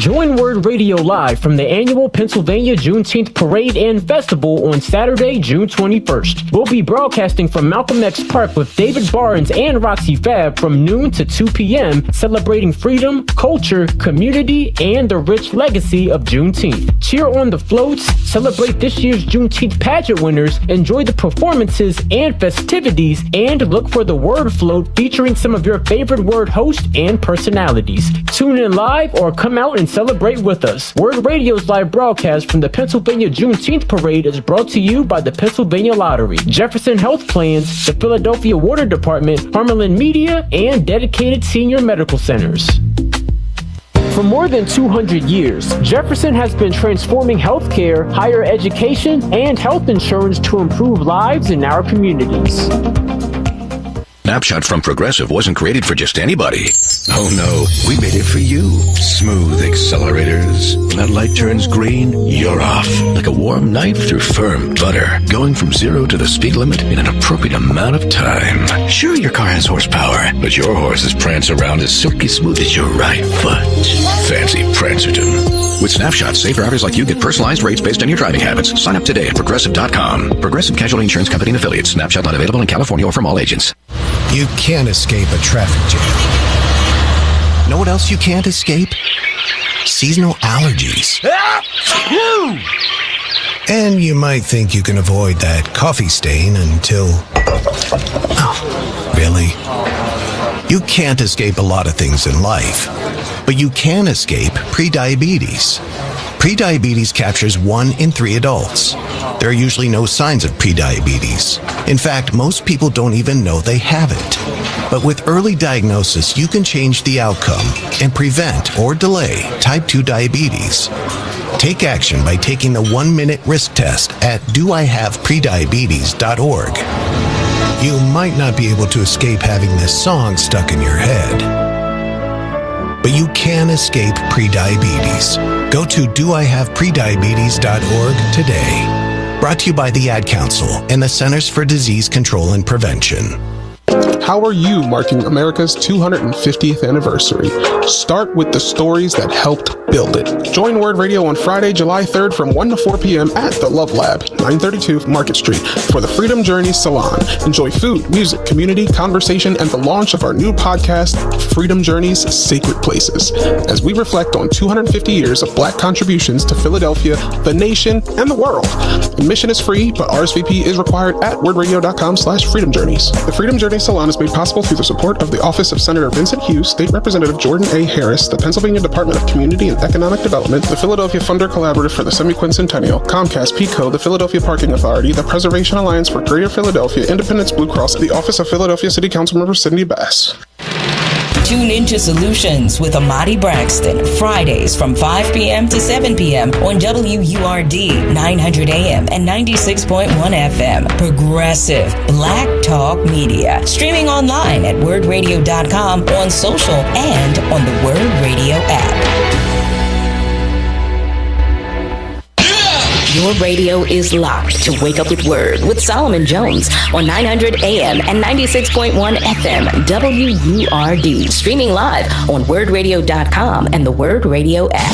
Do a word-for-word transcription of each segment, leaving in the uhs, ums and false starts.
Join Word Radio live from the annual Pennsylvania Juneteenth Parade and Festival on Saturday, June twenty-first. We'll be broadcasting from Malcolm X Park with David Barnes and Roxy Fab from noon to two p.m., celebrating freedom, culture, community, and the rich legacy of Juneteenth. Cheer on the floats, celebrate this year's Juneteenth pageant winners, enjoy the performances and festivities, and look for the Word Float featuring some of your favorite Word hosts and personalities. Tune in live or come out and celebrate with us. Word Radio's live broadcast from the Pennsylvania Juneteenth Parade is brought to you by the Pennsylvania Lottery, Jefferson Health Plans, the Philadelphia Water Department, Harmelin Media, and dedicated senior medical centers. For more than two hundred years, Jefferson has been transforming healthcare, higher education, and health insurance to improve lives in our communities. Snapshot from Progressive wasn't created for just anybody. Oh no, we made it for you. Smooth accelerators. When that light turns green, you're off. Like a warm knife through firm butter. Going from zero to the speed limit in an appropriate amount of time. Sure, your car has horsepower, but your horses prance around as silky smooth as your right foot. Fancy Prancerton. With Snapshot, safe drivers like you get personalized rates based on your driving habits. Sign up today at Progressive dot com. Progressive Casualty Insurance Company and Affiliates. Snapshot not available in California or from all agents. You can't escape a traffic jam. Know what else you can't escape? Seasonal allergies. And you might think you can avoid that coffee stain until... Oh, really? You can't escape a lot of things in life, but you can escape prediabetes. Prediabetes captures one in three adults. There are usually no signs of prediabetes. In fact, most people don't even know they have it. But with early diagnosis, you can change the outcome and prevent or delay type two diabetes. Take action by taking the one-minute risk test at do I have prediabetes dot org. You might not be able to escape having this song stuck in your head, but you can escape prediabetes. Go to do I have prediabetes dot org today. Brought to you by the Ad Council and the Centers for Disease Control and Prevention. How are you marking America's two hundred fiftieth anniversary? Start with the stories that helped build it. Join Word Radio on Friday, July third from one to four p.m. at the Love Lab, nine thirty-two Market Street, for the Freedom Journeys Salon. Enjoy food, music, community, conversation, and the launch of our new podcast, Freedom Journeys Sacred Places, as we reflect on two hundred fifty years of Black contributions to Philadelphia, the nation, and the world. Admission is free, but R S V P is required at wordradio.com slash Freedom Journeys. The Freedom Journeys Salon is made possible through the support of the Office of Senator Vincent Hughes, State Representative Jordan A. Harris, the Pennsylvania Department of Community and Economic Development, the Philadelphia Funder Collaborative for the Semi-Quincentennial, Comcast, PECO, the Philadelphia Parking Authority, the Preservation Alliance for Greater Philadelphia, Independence Blue Cross, the Office of Philadelphia City Councilmember Sidney Bass. Tune into Solutions with Amadi Braxton, Fridays from five p.m. to seven p.m. on W U R D nine hundred A M and ninety-six point one F M. Progressive Black Talk Media. Streaming online at word radio dot com, on social, and on the Word Radio app. Your radio is locked to Wake Up with Word with Solomon Jones on nine hundred A M and ninety-six point one F M W U R D. Streaming live on word radio dot com and the Word Radio app.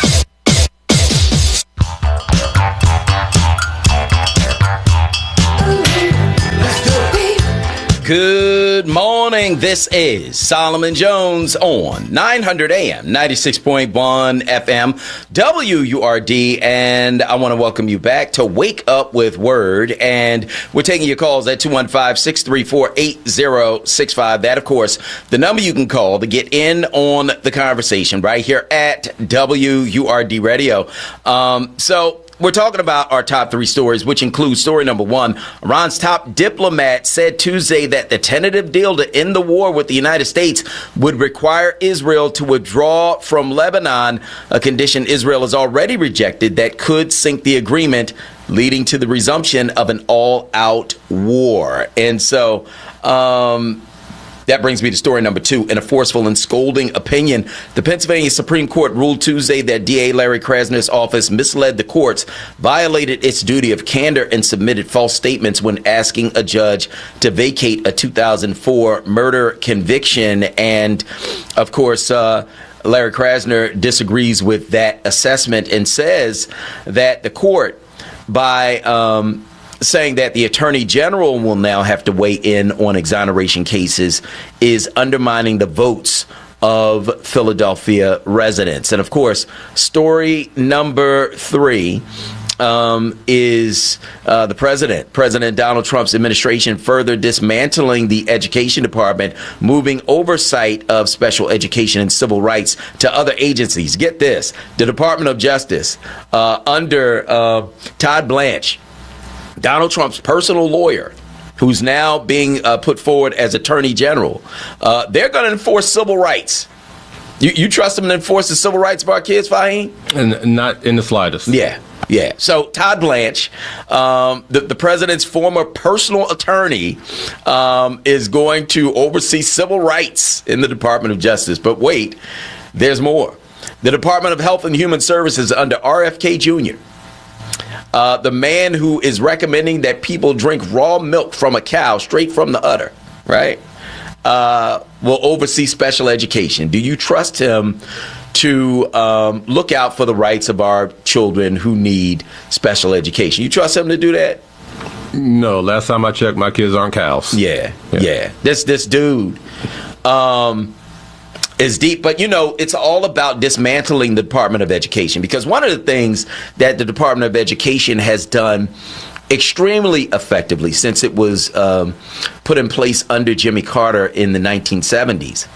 Good morning. This is Solomon Jones on nine hundred A M, ninety-six point one F M, W U R D, and I want to welcome you back to Wake Up with Word, and we're taking your calls at two one five, six three four, eight zero six five. That, of course, the number you can call to get in on the conversation right here at W U R D Radio. Um, so... We're talking about our top three stories, which include story number one. Iran's top diplomat said Tuesday that the tentative deal to end the war with the United States would require Israel to withdraw from Lebanon, a condition Israel has already rejected that could sink the agreement, leading to the resumption of an all-out war. And so... Um, That brings me to story number two. In a forceful and scolding opinion, the Pennsylvania Supreme Court ruled Tuesday that D A Larry Krasner's office misled the courts, violated its duty of candor, and submitted false statements when asking a judge to vacate a two thousand four murder conviction. And, of course, uh, Larry Krasner disagrees with that assessment and says that the court, by um, saying that the attorney general will now have to weigh in on exoneration cases, is undermining the votes of Philadelphia residents. And of course, story number three um, is uh, the president, President Donald Trump's administration further dismantling the education department, moving oversight of special education and civil rights to other agencies. Get this, the Department of Justice uh, under uh, Todd Blanche, Donald Trump's personal lawyer, who's now being uh, put forward as attorney general, uh, they're going to enforce civil rights. You, you trust them to enforce the civil rights of our kids, Fahim? And not in the slightest. Yeah, yeah. So Todd Blanche, um, the, the president's former personal attorney, um, is going to oversee civil rights in the Department of Justice. But wait, there's more. The Department of Health and Human Services under R F K Junior, Uh, the man who is recommending that people drink raw milk from a cow straight from the udder, right, uh, will oversee special education. Do you trust him to um, look out for the rights of our children who need special education? You trust him to do that? No. Last time I checked, my kids aren't cows. Yeah, yeah. yeah. This this dude um, is deep, but you know, it's all about dismantling the Department of Education, because one of the things that the Department of Education has done extremely effectively since it was um, put in place under Jimmy Carter in the nineteen seventies,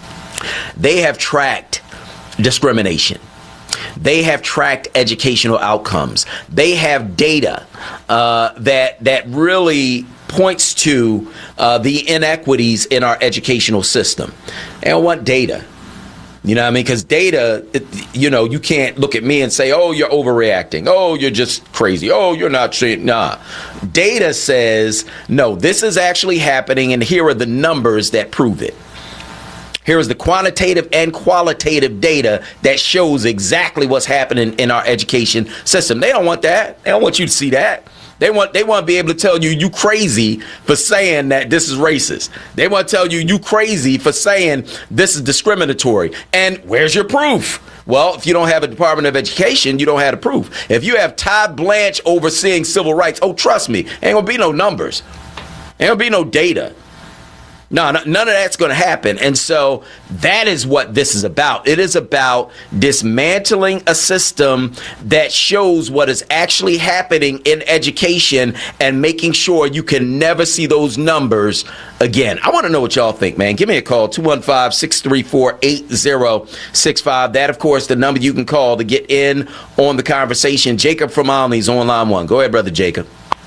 they have tracked discrimination. They have tracked educational outcomes. They have data uh, that that really points to uh, the inequities in our educational system. They don't want data. You know what I mean? Because data, it, you know, you can't look at me and say, oh, you're overreacting. Oh, you're just crazy. Oh, you're not saying, nah. Data says, no, this is actually happening, and here are the numbers that prove it. Here is the quantitative and qualitative data that shows exactly what's happening in our education system. They don't want that. They don't want you to see that. They want they want to be able to tell you you crazy for saying that this is racist. They want to tell you you crazy for saying this is discriminatory. And where's your proof? Well, if you don't have a Department of Education, you don't have the proof. If you have Todd Blanche overseeing civil rights, oh, trust me, ain't gonna be no numbers. Ain't gonna be no data. No, none of that's going to happen. And so that is what this is about. It is about dismantling a system that shows what is actually happening in education and making sure you can never see those numbers again. I want to know what y'all think, man. Give me a call, two one five, six three four, eight zero six five. That, of course, the number you can call to get in on the conversation. Jacob from Olney's on line one. Go ahead, Brother Jacob.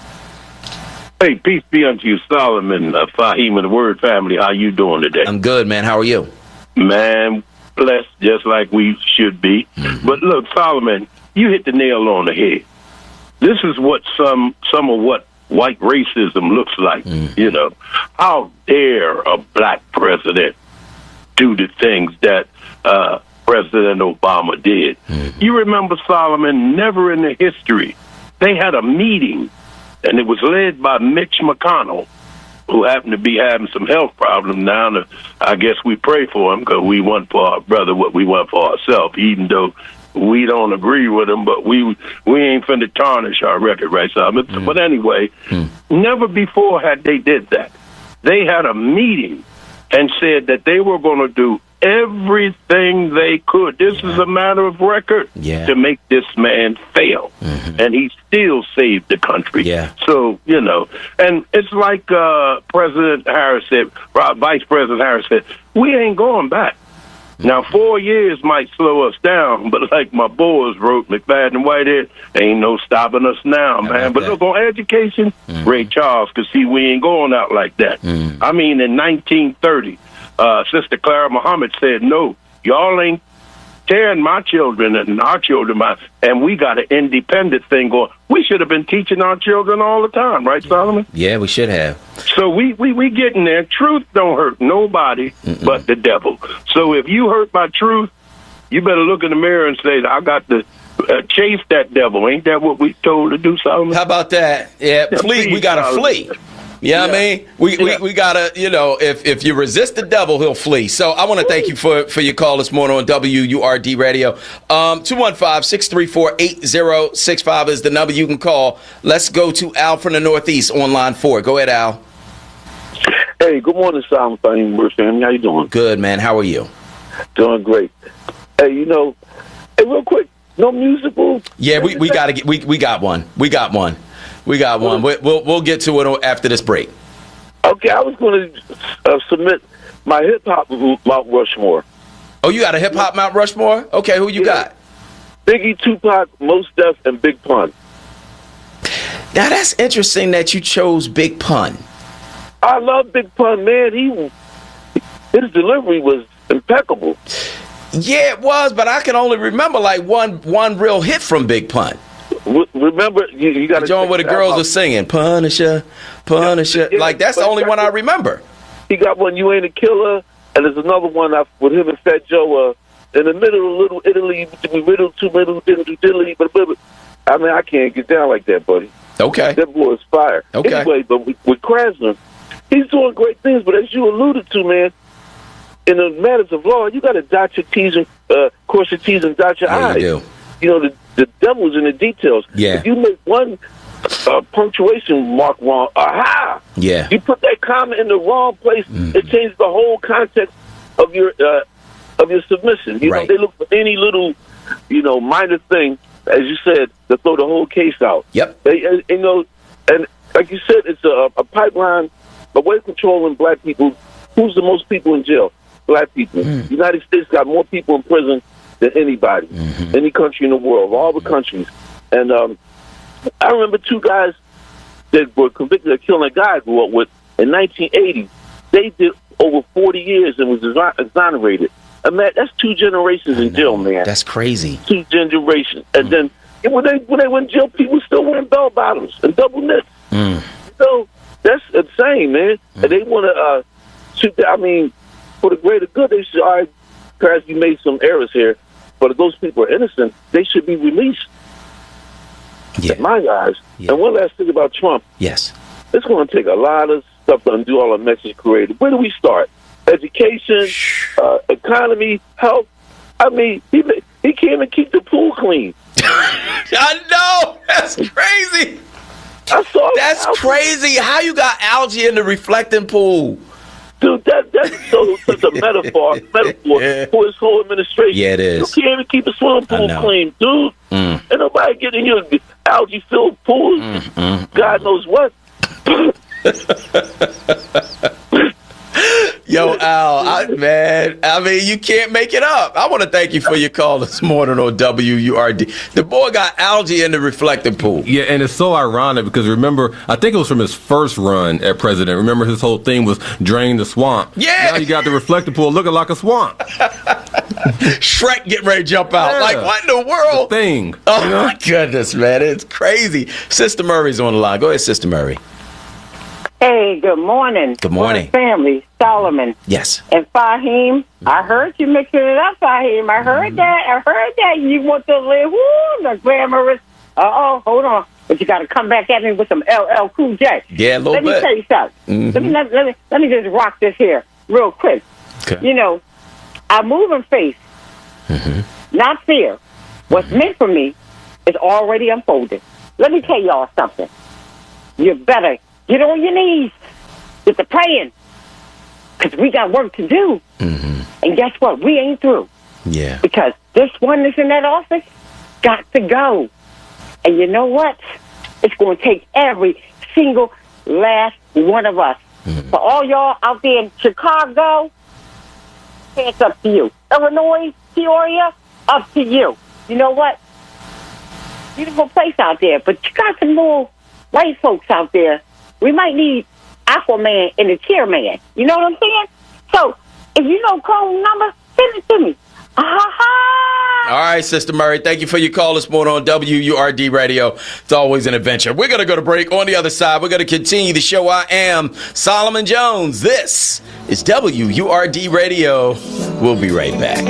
Hey, peace be unto you, Solomon, uh, Fahim, and the Word family. How you doing today? I'm good, man. How are you? Man, blessed just like we should be. Mm-hmm. But look, Solomon, you hit the nail on the head. This is what some some of what white racism looks like. Mm-hmm. You know, how dare a black president do the things that uh, President Obama did? Mm-hmm. You remember, Solomon, never in the history they had a meeting. And it was led by Mitch McConnell, who happened to be having some health problems now. And I guess we pray for him because we want for our brother what we want for ourselves, even though we don't agree with him. But we we ain't finna tarnish our record, right, Simon? Mm. But anyway, mm. never before had they did that. They had a meeting and said that they were going to do everything they could. This yeah. is a matter of record yeah. to make this man fail. Mm-hmm. And he still saved the country. Yeah. So, you know, and it's like uh, President Harris said, Vice President Harris said, we ain't going back. Mm-hmm. Now, four years might slow us down, but like my boys wrote, McFadden and Whitehead, ain't no stopping us now, How man. But that? Look, on education, mm-hmm. Ray Charles, because see, we ain't going out like that. Mm-hmm. I mean, in nineteen thirty, Uh, Sister Clara Muhammad said, no, y'all ain't tearing my children and our children out, and we got an independent thing going. We should have been teaching our children all the time, right, Solomon? Yeah, we should have. So we, we, we getting there. Truth don't hurt nobody Mm-mm. but the devil. So if you hurt by truth, you better look in the mirror and say, I got to uh, chase that devil. Ain't that what we told to do, Solomon? How about that? Yeah, flee. We got to flee. You know what I mean? We, Yeah. we we gotta, you know, if if you resist the devil, he'll flee. So I want to thank you for, for your call this morning on W U R D Radio. Um, two one five, six three four, eight zero six five is the number you can call. Let's go to Al from the Northeast on line four. Go ahead, Al. Hey, good morning, Simon family. How you doing? Good, man. How are you? Doing great. Hey, you know, hey, real quick, no musical? Yeah, we, we gotta get we we got one. We got one. We got one. We, we'll we'll get to it after this break. Okay, I was going to uh, submit my hip hop Mount Rushmore. Oh, you got a hip hop Mount Rushmore? Okay, who you Yeah. got? Biggie, Tupac, Mos Def, and Big Pun. Now that's interesting that you chose Big Pun. I love Big Pun, man. He his delivery was impeccable. Yeah, it was, but I can only remember like one one real hit from Big Pun. W- remember, you, you got The to joint where the girls were singing Punisher, Punisher. Yeah, Like that's the but only he one got I the- remember. He got one, You Ain't a Killer, and there's another one I, with him and Fat Joe. Uh, in the middle of Little Italy, we riddle to middle, diddle to diddly, but, but, but I mean, I can't get down like that, buddy. Okay. That boy is fire. Okay. Anyway, but with, with Krasner, he's doing great things, but as you alluded to, man, in the matters of law, you got to dot your T's and uh, cross your T's and dot your Yeah, I's. you do. You know, the, the devil's in the details. Yeah. If you make one uh, punctuation mark wrong, aha! Yeah. You put that comma in the wrong place, Mm. it changes the whole context of your uh, of your submission. You Right. know, they look for any little, you know, minor thing, as you said, to throw the whole case out. Yep. They, and, you know, and like you said, it's a, a pipeline, a way of controlling black people. Who's the most people in jail? Black people. Mm. The United States got more people in prison than anybody, Mm-hmm. any country in the world, all the countries. And um, I remember two guys that were convicted of killing a guy I grew up with in nineteen eighty. They did over forty years and was exon- exonerated. And man, that's two generations in jail, man. That's crazy. Two generations. And then when they when they went in jail, people still wearing bell bottoms and double knits. Mm. So that's insane, man. And they want to uh, shoot that. I mean, for the greater good, they should. All right, perhaps you made some errors here, but if those people are innocent, they should be released. Yeah. My guys. Yeah. And one last thing about Trump. Yes. It's going to take a lot of stuff to undo all the mess he's created. Where do we start? Education, uh, economy, health. I mean, he he can't even keep the pool clean. I know. That's crazy. I saw That's algae. crazy. How you got algae in the reflecting pool? Dude, that that's so such a metaphor, metaphor Yeah. for his whole administration. Yeah, it is. You can't even keep a swimming I pool know. clean, dude. Mm. Ain't nobody getting your algae-filled pools. Mm, God knows what. Yo, Al, I, man, I mean, you can't make it up. I want to thank you for your call this morning on W U R D. The boy got algae in the reflecting pool. Yeah, and it's so ironic because remember, I think it was from his first run at president. Remember, his whole thing was drain the swamp. Yeah. Now you got the reflector pool looking like a swamp. Shrek getting ready to jump out. Yeah. Like, what in the world? Thing. Oh, my goodness, man. It's crazy. Sister Murray's on the line. Go ahead, Sister Murray. Hey, good morning. Good morning. What a family, Solomon Yes. and Fahim. I heard you mixing it up, Fahim. I heard that. I heard that. You want to live, woo, the glamorous. Uh-oh, hold on. But you got to come back at me with some L L Cool J. Yeah, a little let bit. me tell you something. Mhm. Let, me, let, let, me, let me just rock this here real quick. Okay. You know, I move in faith, Mm-hmm. not fear. What's meant for me is already unfolded. Let me tell y'all something. You better get on your knees, get the praying, because we got work to do. Mm-hmm. And guess what? We ain't through. Yeah. Because this one that's in that office got to go. And you know what? It's going to take every single last one of us. Mm-hmm. For all y'all out there in Chicago, it's up to you. Illinois, Peoria, up to you. You know what? Beautiful place out there, but you got some more white folks out there. We might need Aquaman and the Chairman. You know what I'm saying? So, if you know Chrome number, send it to me. Ah-ha-ha! All right, Sister Murray, thank you for your call this morning on W U R D Radio. It's always an adventure. We're going to go to break. On the other side, we're going to continue the show. I am Solomon Jones. This is W U R D Radio. We'll be right back.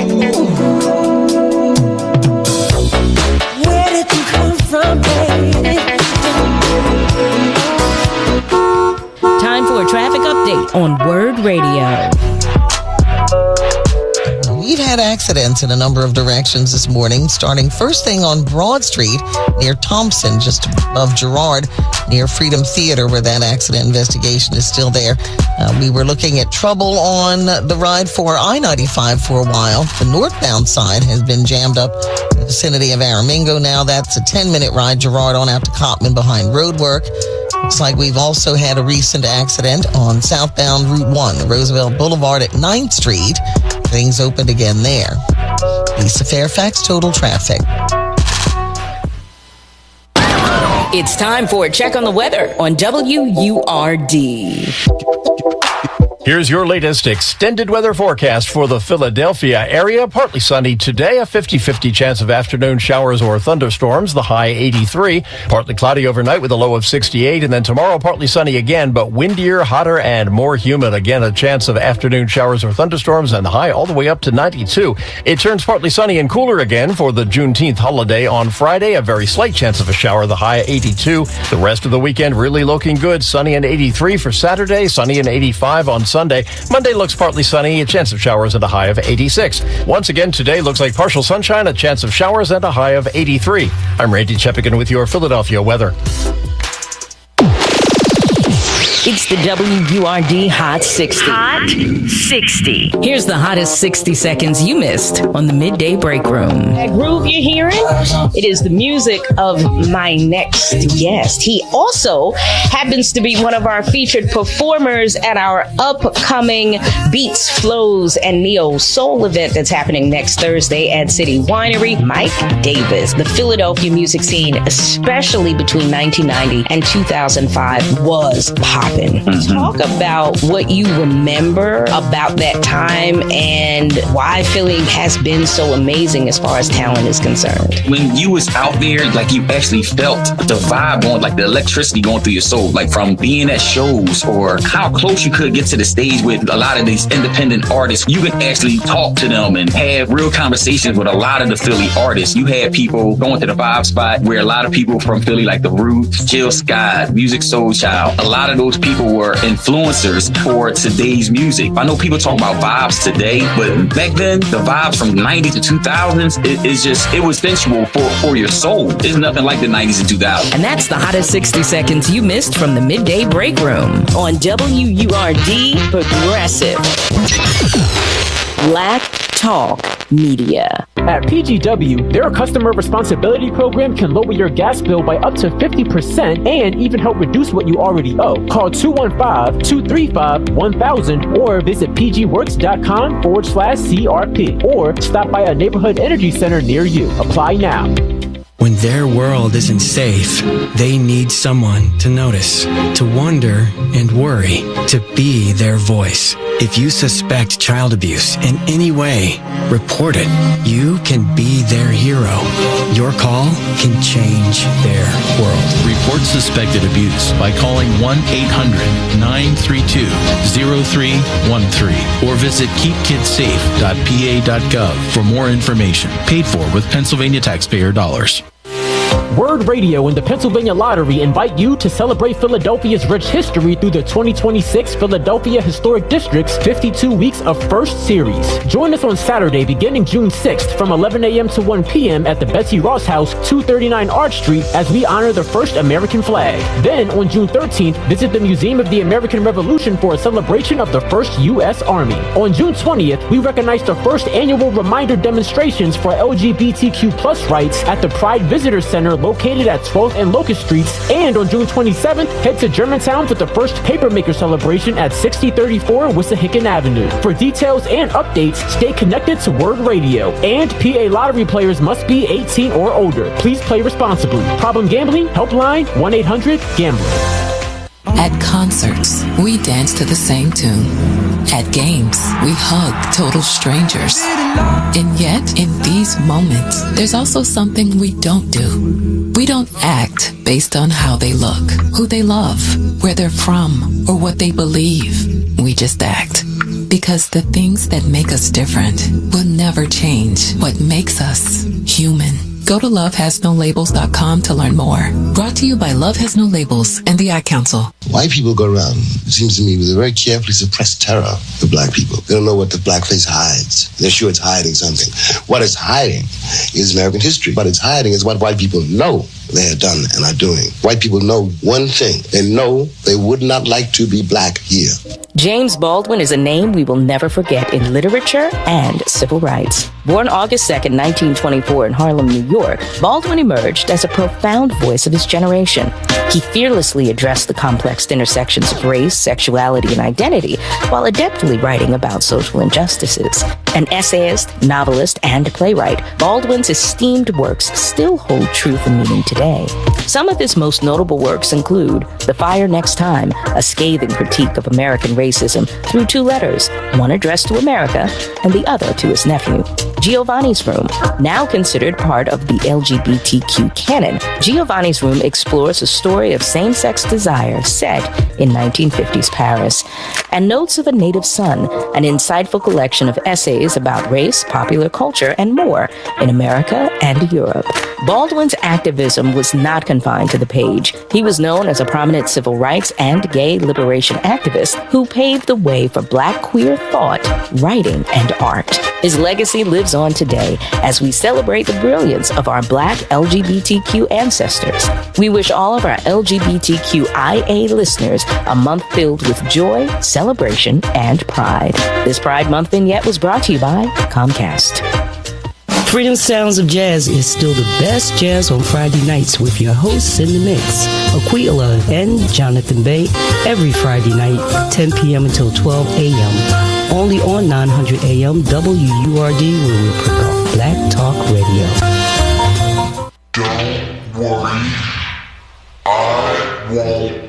Where did you come from, baby? Time on Word Radio. We've had accidents in a number of directions this morning, starting first thing on Broad Street near Thompson, just above Girard, near Freedom Theater, where that accident investigation is still there. Uh, we were looking at trouble on the ride for I ninety-five for a while. The northbound side has been jammed up in the vicinity of Aramingo now. That's a ten-minute ride, Girard on out to Cottman behind roadwork. Looks like we've also had a recent accident on southbound Route one, Roosevelt Boulevard at ninth Street. Things opened again there. Lisa Fairfax, Total Traffic. It's time for a check on the weather on W U R D. Here's your latest extended weather forecast for the Philadelphia area. Partly sunny today, a fifty-fifty chance of afternoon showers or thunderstorms, the high eighty-three. Partly cloudy overnight with a low of sixty-eight. And then tomorrow, partly sunny again, but windier, hotter, and more humid. Again, a chance of afternoon showers or thunderstorms, and the high all the way up to ninety-two. It turns partly sunny and cooler again for the Juneteenth holiday on Friday. A very slight chance of a shower, the high eighty-two. The rest of the weekend really looking good. Sunny and eighty-three for Saturday, sunny and eighty-five on Sunday. Monday looks partly sunny, a chance of showers and a high of eighty-six. Once again, today looks like partial sunshine, a chance of showers and a high of eighty-three. I'm Randy Chepigan with your Philadelphia weather. It's the W U R D Hot sixty. Hot sixty. Here's the hottest sixty seconds you missed on the Midday Break Room. That groove you're hearing, it is the music of my next guest. He also happens to be one of our featured performers at our upcoming Beats, Flows, and Neo Soul event that's happening next Thursday at City Winery. Mike Davis. The Philadelphia music scene, especially between nineteen ninety and two thousand five, was popular. Mm-hmm. Talk about what you remember about that time and why Philly has been so amazing as far as talent is concerned. When you was out there, like you actually felt the vibe going, like the electricity going through your soul, like from being at shows or how close you could get to the stage with a lot of these independent artists. You could actually talk to them and have real conversations with a lot of the Philly artists. You had people going to the Vibe Spot where a lot of people from Philly, like The Roots, Jill Scott, Music Soul Child, a lot of those people were influencers for today's music. I know people talk about vibes today, but back then, the vibes from nineties to two thousands, it, it's just, it was sensual for, for your soul. There's nothing like the nineties and two thousands. And that's the hottest sixty seconds you missed from the Midday Break Room on W U R D Progressive. Black Talk Media. At P G W, their customer responsibility program can lower your gas bill by up to fifty percent and even help reduce what you already owe. Call two one five, two three five, one thousand or visit pgworks.com forward slash CRP or stop by a neighborhood energy center near you. Apply now. When their world isn't safe, they need someone to notice, to wonder and worry, to be their voice. If you suspect child abuse in any way, report it. You can be their hero. Your call can change their world. Report suspected abuse by calling one eight hundred, nine three two, zero three one three or visit keep kids safe dot p a dot gov for more information. Paid for with Pennsylvania taxpayer dollars. Word Radio and the Pennsylvania Lottery invite you to celebrate Philadelphia's rich history through the twenty twenty-six Philadelphia Historic District's fifty-two weeks of First Series. Join us on Saturday beginning June sixth from eleven a.m. to one p.m. at the Betsy Ross House, two thirty-nine Arch Street, as we honor the first American flag. Then on June thirteenth, visit the Museum of the American Revolution for a celebration of the first U S Army. On June twentieth, we recognize the first annual reminder demonstrations for L G B T Q plus rights at the Pride Visitor Center located at twelfth and Locust Streets. And on June twenty-seventh, head to Germantown for the first Papermaker celebration at sixty thirty-four Wissahickon Avenue. For details and updates, stay connected to Word Radio. And P A Lottery players must be eighteen or older. Please play responsibly. Problem gambling? Helpline one eight hundred gambler. At concerts, we dance to the same tune. At games, we hug total strangers. And yet, in these moments, there's also something we don't do. We don't act based on how they look, who they love, where they're from, or what they believe. We just act. Because the things that make us different will never change what makes us human. Go to love has no labels dot com to learn more. Brought to you by Love Has No Labels and the Ad Council. White people go around, it seems to me, with a very carefully suppressed terror of black people. They don't know what the blackface hides. They're sure it's hiding something. What it's hiding is American history. What it's hiding is what white people know they have done and are doing. White people know one thing. They know they would not like to be black here. James Baldwin is a name we will never forget in literature and civil rights. Born August second, nineteen twenty-four in Harlem, New York, Baldwin emerged as a profound voice of his generation. He fearlessly addressed the complex intersections of race, sexuality, and identity while adeptly writing about social injustices. An essayist, novelist, and playwright, Baldwin's esteemed works still hold truth and meaning today. Some of his most notable works include The Fire Next Time, a scathing critique of American racism through two letters, one addressed to America and the other to his nephew. Giovanni's Room, now considered part of the L G B T Q canon, Giovanni's Room explores a story of same-sex desire set in nineteen fifties Paris. And Notes of a Native Son, an insightful collection of essays about race, popular culture, and more in America and Europe. Baldwin's activism was not confined to the page. He was known as a prominent civil rights and gay liberation activist who paved the way for black queer thought, writing, and art. His legacy lives on today as we celebrate the brilliance of our black L G B T Q ancestors. We wish all of our L G B T Q I A listeners a month filled with joy, celebration, and pride. This Pride Month vignette was brought to you by Comcast. Freedom Sounds of Jazz is still the best jazz on Friday nights with your hosts in the mix, Aquila and Jonathan Bay, every Friday night, ten p.m. until twelve a.m. Only on nine hundred A M W U R D, where we put off Black Talk Radio. Don't worry, I won't